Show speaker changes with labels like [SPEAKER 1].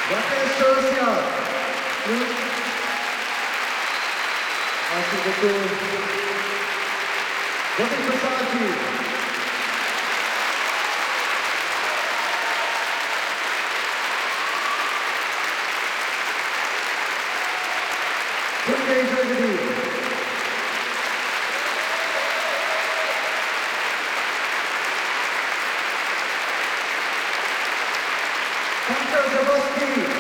[SPEAKER 1] Rakesh Chaurasia. Merci beaucoup. Ravi Prasad. Tunde Jagadi. Pankaj Awasthi.